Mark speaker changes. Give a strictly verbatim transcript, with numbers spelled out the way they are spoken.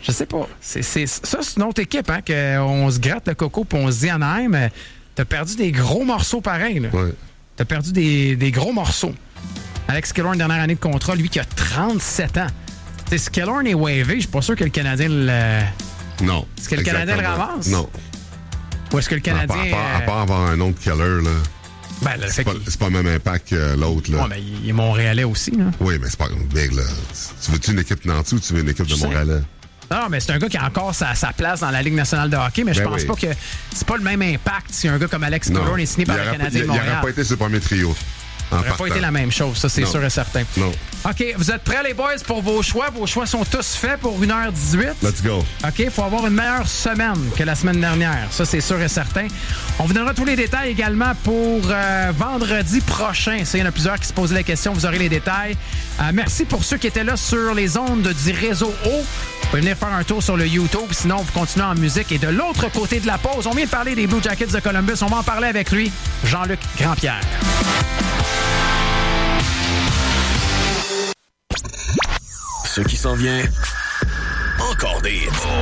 Speaker 1: Je sais pas. C'est, c'est, ça, c'est une autre équipe, hein, qu'on se gratte le coco puis on se dit Anaheim, t'as perdu des gros morceaux pareils. Là.
Speaker 2: Ouais.
Speaker 1: T'as perdu des, des gros morceaux. Alex Killorn, dernière année de contrat, lui qui a trente-sept ans. T'sais, si Killorn est wavé, je suis pas sûr que le Canadien le...
Speaker 2: Non.
Speaker 1: Est-ce que le Canadien le ramasse?
Speaker 2: Non.
Speaker 1: Ou est-ce que le Canadien...
Speaker 2: À part, à part, à part avoir un autre killer, là.
Speaker 1: Ben, là,
Speaker 2: c'est, pas, c'est pas le même impact que l'autre, là.
Speaker 1: Ouais, mais il est Montréalais aussi, là.
Speaker 2: Oui, mais c'est pas big, là. Tu veux-tu une équipe nantie ou tu veux une équipe de Montréalais?
Speaker 1: Non, mais c'est un gars qui a encore sa, sa place dans la Ligue nationale de hockey, mais je
Speaker 2: ben
Speaker 1: pense
Speaker 2: oui.
Speaker 1: pas que c'est pas le même impact si un gars comme Alex Killorn est signé par le Canadien de Montréal.
Speaker 2: Il n'aurait pas été sur le premier trio.
Speaker 1: Ça n'aurait pas été la même chose, ça, c'est
Speaker 2: non.
Speaker 1: sûr et certain.
Speaker 2: Non.
Speaker 1: OK, vous êtes prêts, les boys, pour vos choix? Vos choix sont tous faits pour une heure dix-huit.
Speaker 2: Let's go.
Speaker 1: OK, il faut avoir une meilleure semaine que la semaine dernière. Ça, c'est sûr et certain. On vous donnera tous les détails également pour euh, vendredi prochain. Ça, il y en a plusieurs qui se posaient la question. Vous aurez les détails. Euh, merci pour ceux qui étaient là sur les ondes du réseau O. Vous pouvez venir faire un tour sur le YouTube. Sinon, vous continuez en musique. Et de l'autre côté de la pause, on vient de parler des Blue Jackets de Columbus. On va en parler avec lui, Jean-Luc Grandpierre.
Speaker 3: Ce qui s'en vient, encore des hits.